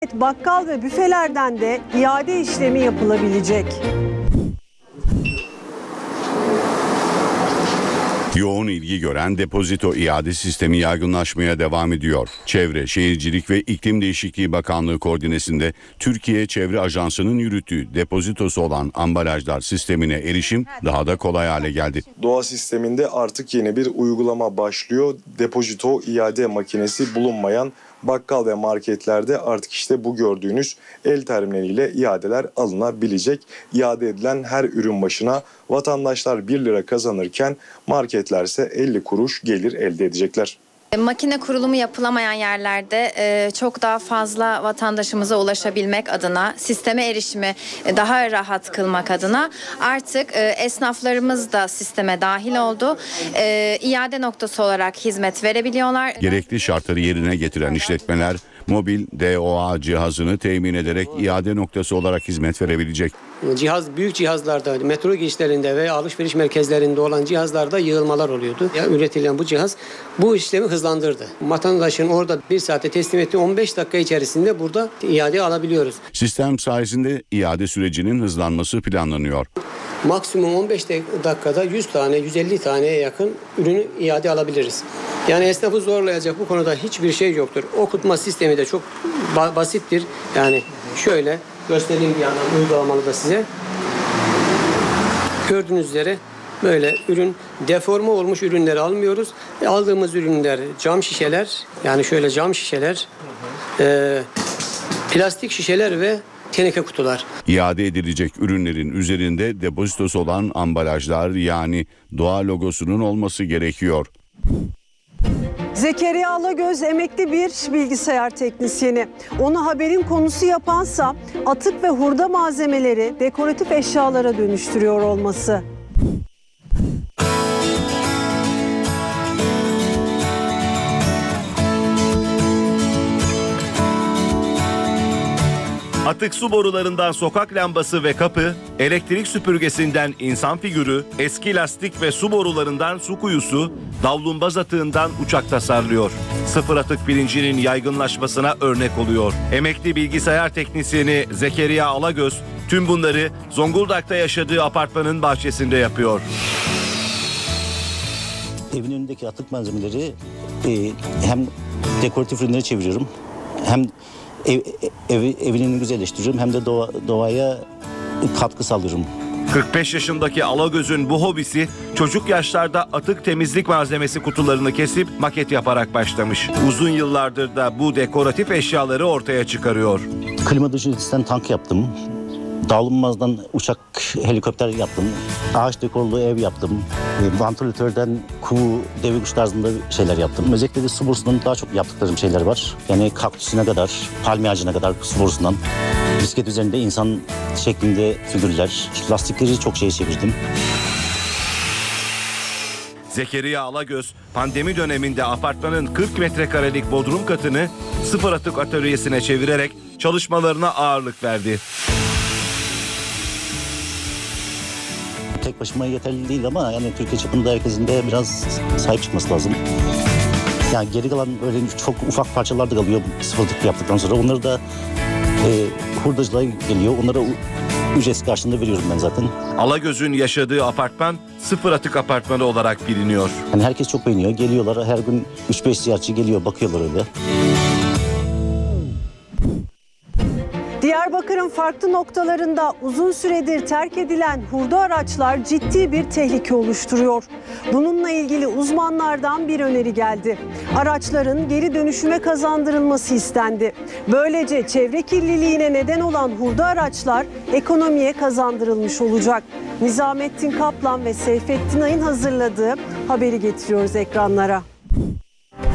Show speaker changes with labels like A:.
A: Bakkal ve büfelerden de iade işlemi yapılabilecek.
B: Yoğun ilgi gören depozito iade sistemi yaygınlaşmaya devam ediyor. Çevre, Şehircilik ve İklim Değişikliği Bakanlığı koordinesinde Türkiye Çevre Ajansı'nın yürüttüğü depozitosu olan ambalajlar sistemine erişim daha da kolay hale geldi.
C: Doğa sisteminde artık yeni bir uygulama başlıyor. Depozito iade makinesi bulunmayan bakkal ve marketlerde artık işte bu gördüğünüz el terminaliyle iadeler alınabilecek. İade edilen her ürün başına vatandaşlar 1 lira kazanırken marketlerse 50 kuruş gelir elde edecekler.
D: Makine kurulumu yapılamayan yerlerde çok daha fazla vatandaşımıza ulaşabilmek adına, sisteme erişimi daha rahat kılmak adına artık esnaflarımız da sisteme dahil oldu. İade noktası olarak hizmet verebiliyorlar.
B: Gerekli şartları yerine getiren işletmeler mobil DOA cihazını temin ederek iade noktası olarak hizmet verebilecek.
E: Büyük cihazlarda, metro girişlerinde ve alışveriş merkezlerinde olan cihazlarda yığılmalar oluyordu. Üretilen bu cihaz bu işlemi hızlandırdı. Vatandaşın orada 1 saate teslim ettiği 15 dakika içerisinde burada iade alabiliyoruz.
B: Sistem sayesinde iade sürecinin hızlanması planlanıyor.
E: Maksimum 15 dakikada 100 tane, 150 taneye yakın ürünü iade alabiliriz. Yani esnafı zorlayacak bu konuda hiçbir şey yoktur. Okutma sistemi de çok basittir. Yani şöyle göstereyim bir yandan uygulamalı da size. Gördüğünüz üzere böyle deforme olmuş ürünleri almıyoruz. Aldığımız ürünler cam şişeler, yani şöyle cam şişeler, plastik şişeler ve teneke kutular.
B: İade edilecek ürünlerin üzerinde depozitosu olan ambalajlar, yani doğa logosunun olması gerekiyor.
A: Zekeriya Alagöz emekli bir bilgisayar teknisyeni. Onu haberin konusu yapansa atık ve hurda malzemeleri dekoratif eşyalara dönüştürüyor olması.
F: Atık su borularından sokak lambası ve kapı, elektrik süpürgesinden insan figürü, eski lastik ve su borularından su kuyusu, davlumbaz atığından uçak tasarlıyor. Sıfır atık bilincinin yaygınlaşmasına örnek oluyor. Emekli bilgisayar teknisyeni Zekeriya Alagöz tüm bunları Zonguldak'ta yaşadığı apartmanın bahçesinde yapıyor.
G: Evin önündeki atık malzemeleri hem dekoratif ürünlere çeviriyorum, hem evini güzelleştiriyorum, hem de doğaya katkı sağlıyorum.
F: 45 yaşındaki Alagöz'ün bu hobisi çocuk yaşlarda atık temizlik malzemesi kutularını kesip maket yaparak başlamış. Uzun yıllardır da bu dekoratif eşyaları ortaya çıkarıyor.
G: Klima dışı tank yaptım. Davlumbazdan uçak, helikopter yaptım. Ağaç dekorlu ev yaptım. Vantilatörden kuğu, deve kuş tarzında şeyler yaptım. Özellikle de su borusundan daha çok yaptıklarım şeyler var. Yani kaktüsüne kadar, palmiye ağacına kadar su borusundan. Bisiklet üzerinde insan şeklinde figürler. Lastikleri çok çevirdim.
F: Zekeriya Alagöz pandemi döneminde apartmanın 40 metrekarelik bodrum katını sıfır atık atölyesine çevirerek çalışmalarına ağırlık verdi.
G: Tek başıma yeterli değil ama yani Türkiye çapında herkesin de biraz sahip çıkması lazım. Yani geri kalan böyle çok ufak parçalar da kalıyor sıfır atık yaptıktan sonra. Onları da hurdacılar geliyor. Onlara ücretsiz karşılığında veriyorum ben zaten.
F: Alagöz'ün yaşadığı apartman sıfır atık apartmanı olarak biliniyor.
G: Yani herkes çok beğeniyor. Geliyorlar, her gün 3-5 ziyaretçi geliyor, bakıyorlar öyle.
A: Diyarbakır'ın farklı noktalarında uzun süredir terk edilen hurda araçlar ciddi bir tehlike oluşturuyor. Bununla ilgili uzmanlardan bir öneri geldi. Araçların geri dönüşüme kazandırılması istendi. Böylece çevre kirliliğine neden olan hurda araçlar ekonomiye kazandırılmış olacak. Nizamettin Kaplan ve Seyfettin Ay'ın hazırladığı haberi getiriyoruz ekranlara.